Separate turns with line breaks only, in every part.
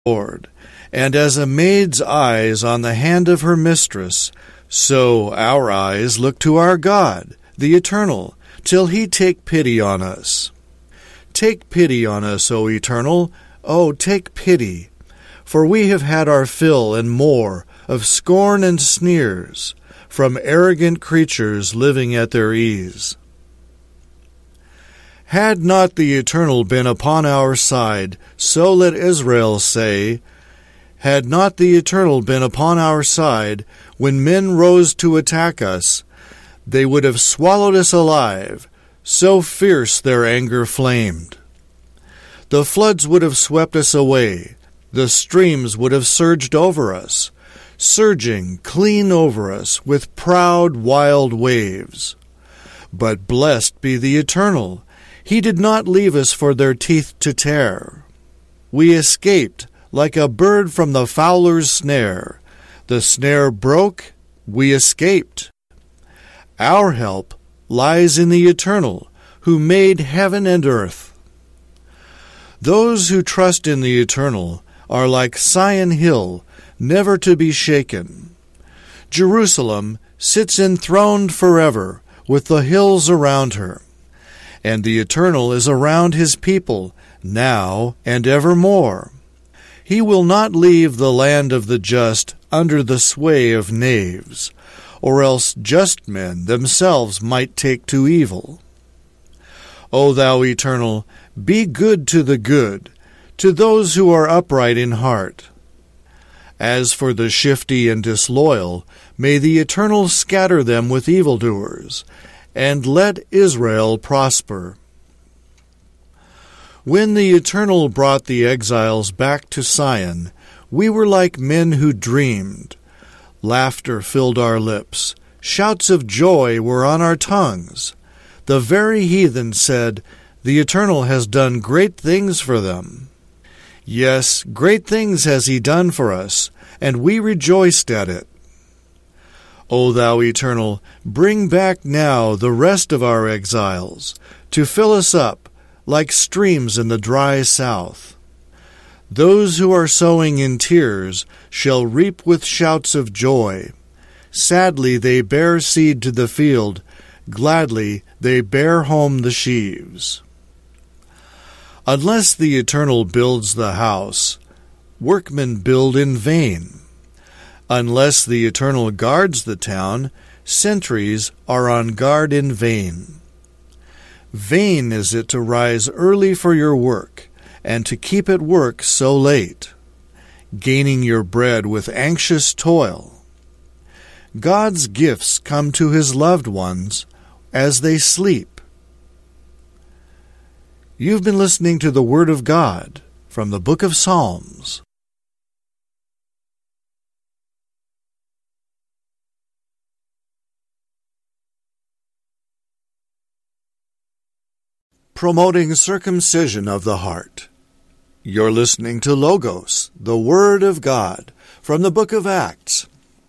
Lord, and as a maid's eyes on the hand of her mistress, so our eyes look to our God, the Eternal, till he take pity on us. Take pity on us, O Eternal, O take pity, for we have had our fill and more of scorn and sneers from arrogant creatures living at their ease. Had not the Eternal been upon our side, so let Israel say, had not the Eternal been upon our side, when men rose to attack us, they would have swallowed us alive, so fierce their anger flamed. The floods would have swept us away, the streams would have surged over us, surging clean over us with proud, wild waves. But blessed be the Eternal, he did not leave us for their teeth to tear. We escaped like a bird from the fowler's snare. The snare broke, we escaped. Our help lies in the Eternal, who made heaven and earth. Those who trust in the Eternal are like Sion Hill, never to be shaken. Jerusalem sits enthroned forever, with the hills around her. And the Eternal is around his people, now and evermore. He will not leave the land of the just under the sway of knaves, or else just men themselves might take to evil. O thou Eternal, be good to the good, to those who are upright in heart. As for the shifty and disloyal, may the Eternal scatter them with evildoers, and let Israel prosper. When the Eternal brought the exiles back to Sion, we were like men who dreamed. Laughter filled our lips. Shouts of joy were on our tongues. The very heathen said, "The Eternal has done great things for them." Yes, great things has he done for us, and we rejoiced at it. O thou Eternal, bring back now the rest of our exiles, to fill us up like streams in the dry south. Those who are sowing in tears shall reap with shouts of joy. Sadly they bear seed to the field, gladly they bear home the sheaves. Unless the Eternal builds the house, workmen build in vain. Unless the Eternal guards the town, sentries are on guard in vain. Vain is it to rise early for your work, and to keep at work so late, gaining your bread with anxious toil. God's gifts come to his loved ones as they sleep. You've been listening to the Word of God from the Book of Psalms. Promoting circumcision of the heart. You're listening to Logos, the Word of God, from the book of Acts.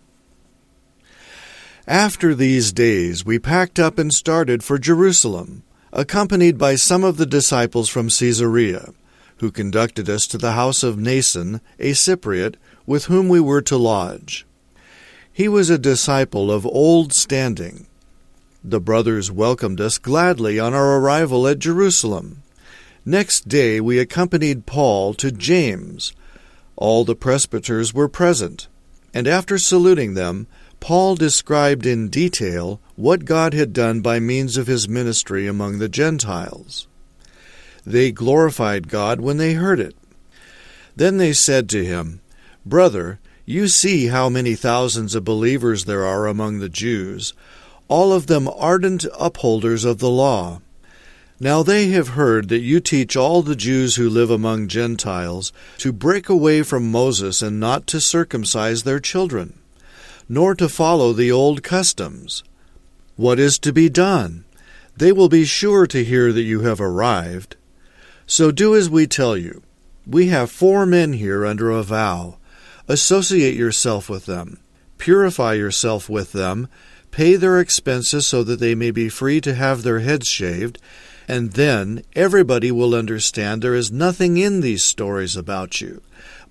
After these days we packed up and started for Jerusalem, accompanied by some of the disciples from Caesarea, who conducted us to the house of Mnason, a Cypriot, with whom we were to lodge. He was a disciple of old standing. The brothers welcomed us gladly on our arrival at Jerusalem. Next day we accompanied Paul to James. All the presbyters were present, and after saluting them, Paul described in detail what God had done by means of his ministry among the Gentiles. They glorified God when they heard it. Then they said to him, "Brother, you see how many thousands of believers there are among the Jews, all of them ardent upholders of the law. Now they have heard that you teach all the Jews who live among Gentiles to break away from Moses and not to circumcise their children, nor to follow the old customs. What is to be done? They will be sure to hear that you have arrived. So do as we tell you. We have 4 men here under a vow. Associate yourself with them. Purify yourself with them. Pay their expenses so that they may be free to have their heads shaved, and then everybody will understand there is nothing in these stories about you.